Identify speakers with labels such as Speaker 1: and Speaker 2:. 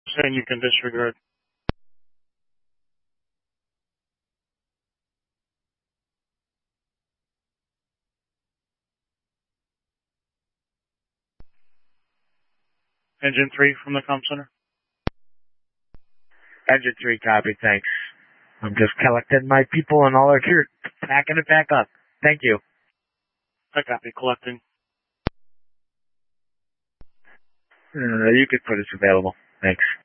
Speaker 1: Saying you can disregard. Engine 3 from the comm center.
Speaker 2: Engine 3, copy, thanks. I'm just collecting my people and all our gear, packing it back up. Thank you.
Speaker 1: I copy, collecting.
Speaker 2: You could put us available. Thanks.